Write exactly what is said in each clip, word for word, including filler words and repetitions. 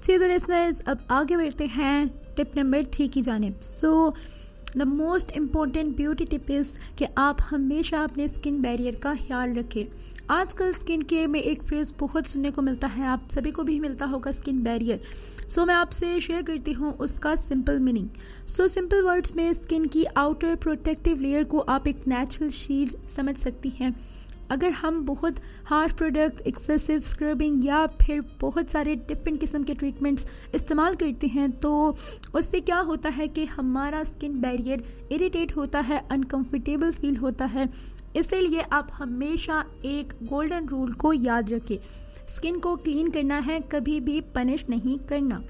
चीज़ listeners, अब आगे बढ़ते हैं टिप नंबर थ्री की जानिब। So the most important beauty tip is कि आप हमेशा अपने स्किन बैरियर का ख्याल रखें। आजकल स्किन केयर में एक फ्रेज़ बहुत सुनने को मिलता है, आप सभी को भी मिलता होगा, स्किन बैरियर। सो so, मैं आपसे शेयर करती हूँ उसका simple meaning. So simple words में स्किन की आउटर प्रोटेक्टिव लेयर को आप एक नेचुरल शील्ड समझ सकती हैं। अगर हम बहुत हार्श प्रोडक्ट, एक्सेसिव स्क्रबिंग या फिर बहुत सारे डिफरेंट किस्म के ट्रीटमेंट्स इस्तेमाल करते हैं तो उससे क्या होता है कि हमारा स्किन बैरियर इरिटेट होता है, अनकंफर्टेबल फील होता है। इसीलिए आप हमेशा एक गोल्डन रूल को याद रखें, स्किन को क्लीन करना है, कभी भी पनिश नहीं करना।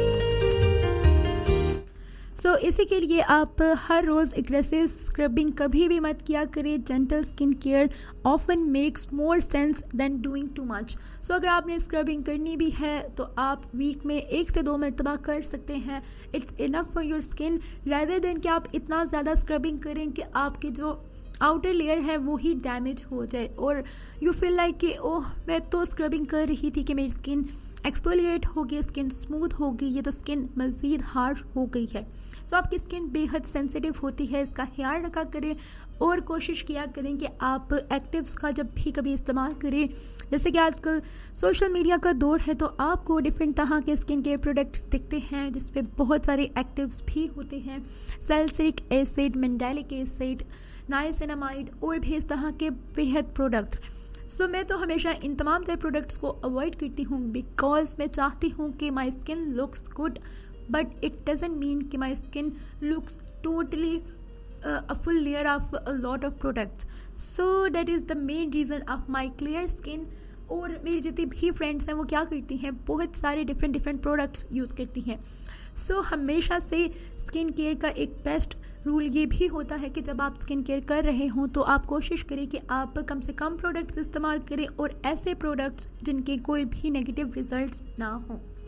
सो so, इसी के लिए आप हर रोज़ एग्रेसिव स्क्रबिंग कभी भी मत किया करें। Gentle skin care often makes more sense then doing too much. सो अगर आपने स्क्रबिंग करनी भी है तो आप वीक में एक से दो मरतबा कर सकते हैं। It's enough for your skin, rather than कि आप इतना ज़्यादा स्क्रबिंग करें कि आपकी जो आउटर लेयर है वो ही डैमेज हो जाए और यू फील लाइक कि ओह मैं तो स्क्रबिंग कर रही थी कि मेरी स्किन एक्सफोलिएट हो गई, स्किन स्मूथ हो गई, ये तो स्किन मज़ीद हार्श हो गई है। सो so, आपकी स्किन बेहद सेंसिटिव होती है, इसका ख्याल रखा करें और कोशिश किया करें कि आप एक्टिव्स का जब भी कभी इस्तेमाल करें, जैसे कि आजकल सोशल मीडिया का दौर है तो आपको डिफरेंट तरह के स्किन केयर प्रोडक्ट्स दिखते हैं जिसपे बहुत सारे एक्टिव्स भी होते हैं, salicylic acid, mandelic acid, niacinamide और भी इस तरह के बेहद प्रोडक्ट्स। सो so, मैं तो हमेशा इन तमाम तरह प्रोडक्ट्स को अवॉइड करती हूँ बिकॉज मैं चाहती हूँ कि my skin looks good but it doesn't mean कि my skin looks totally uh, a full layer of a lot of products. So that is the main reason of my clear skin. और मेरी जितनी भी friends हैं वो क्या करती हैं, बहुत सारे डिफरेंट डिफरेंट प्रोडक्ट्स यूज़ करती हैं। सो so, हमेशा से स्किन केयर का एक बेस्ट रूल ये भी होता है कि जब आप स्किन केयर कर रहे हों तो आप कोशिश करें कि आप कम से कम प्रोडक्ट्स इस्तेमाल करें और ऐसे प्रोडक्ट्स जिनके कोई भी नेगेटिव रिजल्ट्स ना हों।